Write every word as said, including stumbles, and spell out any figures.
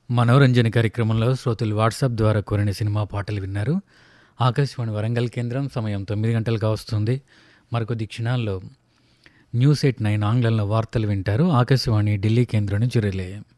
మనోరంజన కార్యక్రమంలో శ్రోతలు వాట్సాప్ ద్వారా కోరిన సినిమా పాటలు విన్నారు. ఆకాశవాణి వరంగల్ కేంద్రం సమయం తొమ్మిది గంటలుగా వస్తుంది. మరికొద్ది క్షణాల్లో న్యూస్ ఎయిట్ నైన్ ఆంగ్లంలో వార్తలు వింటారు. ఆకాశవాణి ఢిల్లీ కేంద్రం నుంచి రిలే.